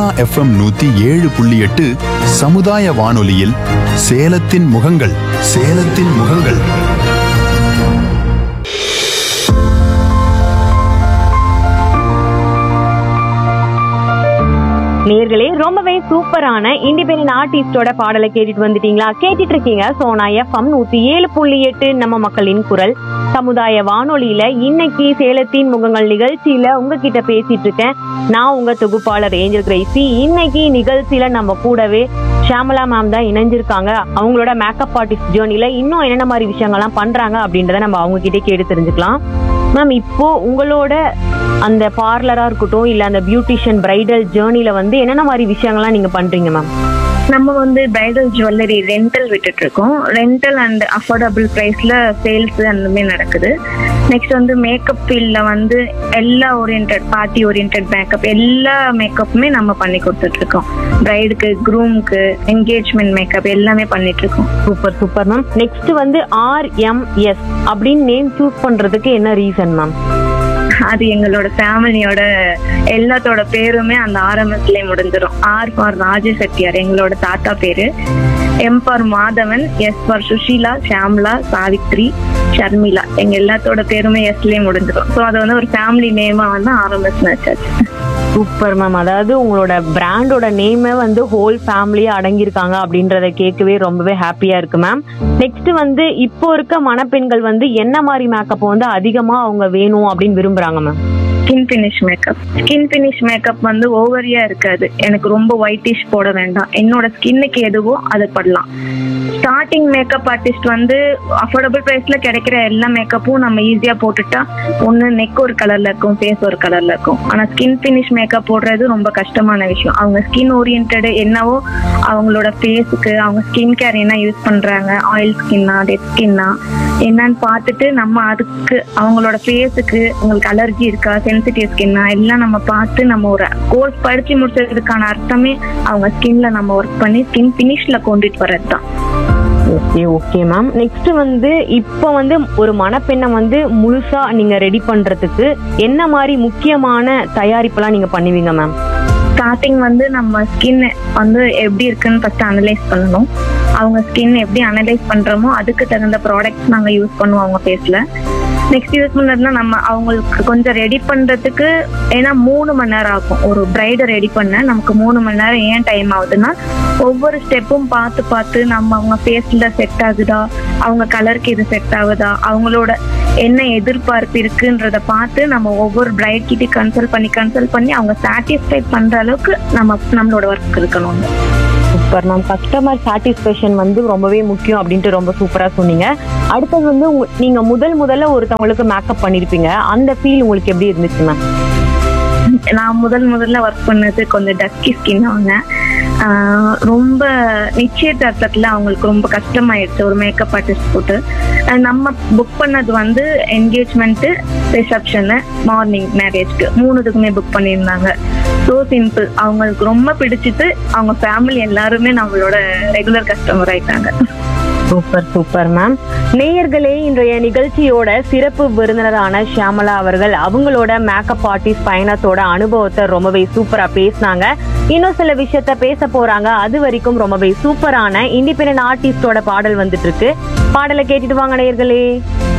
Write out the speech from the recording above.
FM 107.8 சமுதாய வானொலியில் சேலத்தின் முகங்கள் சேலத்தின் முகங்கள். நேர்களே, ரொம்பவே சூப்பரான இண்டிபெண்டன்ட் ஆர்டிஸ்டோட பாடலை கேட்டுட்டு வந்துட்டீங்களா? கேட்டுட்டு இருக்கீங்க சோனா FM 107.8 நம்ம மக்களின் குரல் சமுதாய வானொலியில. இன்னைக்கு சேலத்தின் முகங்கள் நிகழ்ச்சியில உங்ககிட்ட பேசிட்டு இருக்கேன். நான் உங்க தொகுப்பாளர் ஏஞ்சல் கிரேசி. இன்னைக்கு நிகழ்ச்சியில நம்ம கூடவே ஷியாமளா மேம் தான் இணைஞ்சிருக்காங்க. அவங்களோட மேக்கப் ஆர்டிஸ்ட் ஜேர்னில இன்னும் என்னென்ன மாதிரி விஷயங்கள்லாம் பண்றாங்க அப்படின்றத நம்ம அவங்க கிட்டே கேட்டு தெரிஞ்சுக்கலாம். மேம், இப்போ உங்களோட அந்த பார்லரா இருக்கட்டும் இல்ல அந்த பியூட்டிஷியன் பிரைடல் ஜேர்னில வந்து என்னென்ன மாதிரி விஷயங்கள்லாம் நீங்க பண்றீங்க மேம்? நம்ம வந்து பிரைடல் ஜுவல்லரி ரெண்டல் விட்டுட்டு இருக்கோம். ரெண்டல் அண்ட் அஃபோர்டபுள் பிரைஸ்ல சேல்ஸ் அந்த மாதிரி நடக்குது. நெக்ஸ்ட் வந்து மேக்கப் ஃபீல்ட்ல வந்து எல்லா ஓரியன்டட் பார்ட்டி ஓரியன்டட் மேக்கப் எல்லா மேக்கப்புமே நம்ம பண்ணி கொடுத்துட்டு இருக்கோம். பிரைடுக்கு, க்ரூம்க்கு, என்கேஜ்மெண்ட் மேக்கப் எல்லாமே பண்ணிட்டு இருக்கோம். Super super ma'am. நெக்ஸ்ட் வந்து RMS அப்படின்னு நேம் சூஸ் பண்றதுக்கு என்ன ரீசன் மேம்? அது எங்களோட ஃபேமிலியோட எல்லாத்தோட பேருமே அந்த RMSலயே முடிஞ்சிடும். R ஃபார் ராஜ செட்டியார் எங்களோட தாத்தா பேரு, M for Madhavan, S for Sushila, Shyamala, Savitri, Sharmila எங்க எல்லாத்தோட பேருமே Sலயே முடிஞ்சிடும். ஸோ அதை வந்து ஒரு ஃபேமிலி நேமா வந்து RMS வச்சாச்சு. Super ma'am. அதாவது உங்களோட பிராண்டோட நேமே வந்து ஹோல் ஃபேமிலியா அடங்கியிருக்காங்க அப்படின்றத கேட்கவே ரொம்பவே ஹாப்பியா இருக்கு மேம். நெக்ஸ்ட் வந்து இப்போ இருக்க மணப்பெண்கள் வந்து என்ன மாதிரி மேக்கப் வந்து அதிகமா அவங்க வேணும் அப்படின்னு விரும்புறாங்க ma'am? Skin finish makeup. Skin finish makeup வந்து ஓவரியா இருக்காது. எனக்கு ரொம்ப ஒயிட்டிஷ் போட வேண்டாம், என்னோட ஸ்கின்னுக்கு எதுவோ அதை பண்ணலாம். ஸ்டார்டிங் மேக்கப் ஆர்டிஸ்ட் வந்து அஃபோர்டபுள் பிரைஸ்ல கிடைக்கிற எல்லா மேக்கப்பும் நம்ம ஈஸியா போட்டுட்டா ஒன்னு நெக் ஒரு கலர்ல இருக்கும், ஃபேஸ் ஒரு கலர்ல இருக்கும். ஆனா ஸ்கின் ஃபினிஷ் மேக்கப் போடுறது ரொம்ப கஷ்டமான விஷயம். அவங்க ஸ்கின் ஓரியன்டட் என்னவோ அவங்களோட ஃபேஸுக்கு அவங்க ஸ்கின் கேர் என்ன யூஸ் பண்றாங்க, ஆயில் ஸ்கின்னா டெட் ஸ்கின்னா என்னன்னு பார்த்துட்டு நம்ம அதுக்கு அவங்களோட ஃபேஸுக்கு உங்களுக்கு அலர்ஜி இருக்கா, சென்சிட்டிவ் ஸ்கின்னா எல்லாம் நம்ம பார்த்து நம்ம ஒரு கோர்ஸ் படிச்சு முடிச்சதுக்கான அர்த்தமே அவங்க ஸ்கின்ல நம்ம ஒர்க் பண்ணி ஸ்கின் ஃபினிஷ்ல கொண்டுட்டு வர்றது தான். Okay okay ma'am. நெக்ஸ்ட் வந்து இப்போ வந்து ஒரு மணப்பெண்ணை வந்து முழுசா நீங்க ரெடி பண்றதுக்கு என்ன மாதிரி முக்கியமான தயாரிப்பெல்லாம் நீங்க பண்ணுவீங்க மேம்? ஸ்டார்டிங் வந்து நம்ம ஸ்கின் வந்து எப்படி இருக்குன்னு ஃபர்ஸ்ட் அனலைஸ் பண்ணணும். அவங்க ஸ்கின் எப்படி அனலைஸ் பண்றோமோ அதுக்கு தகுந்த ப்ராடக்ட்ஸ் நாங்க யூஸ் பண்ணுவோம் அவங்க ஃபேஸ்ல. நெக்ஸ்ட் யூஸ் பண்ணதுன்னா நம்ம அவங்களுக்கு கொஞ்சம் ரெடி பண்றதுக்கு ஏன்னா 3 மணி நேரம் ஆகும். ஒரு பிரைடை ரெடி பண்ண நமக்கு 3 மணி நேரம் ஏன் டைம் ஆகுதுன்னா ஒவ்வொரு ஸ்டெப்பும் பார்த்து பார்த்து நம்ம அவங்க ஃபேஸ்ல செட் ஆகுதா, அவங்க கலருக்கு இது செட் ஆகுதா, அவங்களோட என்ன எதிர்பார்ப்பு இருக்குன்றத பார்த்து நம்ம ஒவ்வொரு பிரைட் கிட்ட கன்சல்ட் பண்ணி அவங்க சாட்டிஸ்ஃபை பண்ற அளவுக்கு நம்மளோட ஒர்க் இருக்கணும். Super ma'am. கஸ்டமர் சாட்டிஸ்ஃபேக்ஷன் வந்து ரொம்பவே முக்கியம் அப்படின்ட்டு ரொம்ப சூப்பரா சொன்னீங்க. அடுத்தது வந்து நீங்க முதல்ல ஒருத்தவங்களுக்கு மேக்கப் பண்ணிருப்பீங்க, அந்த ஃபீல் உங்களுக்கு எப்படி இருந்துச்சு மேம்? நான் முதல்ல ஒர்க் பண்ணது கொஞ்சம் டஸ்கி ஸ்கின். அவங்க ரொம்ப நிச்சயதார்த்தத்துல அவங்களுக்கு ரொம்ப கஷ்டமாயிடுச்சு ஒரு மேக்கப் ஆர்டிஸ்ட் போட்டு. நம்ம புக் பண்ணது வந்து என்கேஜ்மெண்ட், ரிசப்ஷனு, மார்னிங் மேரேஜ்க்கு 3க்குமே புக் பண்ணியிருந்தாங்க. So simple. அவங்களுக்கு ரொம்ப பிடிச்சிட்டு அவங்க ஃபேமிலி எல்லாருமே நம்மளோட ரெகுலர் கஸ்டமர் ஆயிட்டாங்க. Super super ma'am. நேயர்களே, இன்றைய நிகழ்ச்சியோட சிறப்பு விருந்தினரான ஷியாமளா அவர்கள் அவங்களோட மேக்கப் ஆர்டிஸ்ட் பயணத்தோட அனுபவத்தை ரொம்பவே சூப்பரா பேசினாங்க. இன்னும் சில விஷயத்த பேச போறாங்க. அது வரைக்கும் ரொம்பவே சூப்பரான இண்டிபெண்டன்ட் ஆர்டிஸ்டோட பாடல் வந்துட்டு இருக்கு. பாடலை கேட்டுட்டு வாங்க நேயர்களே.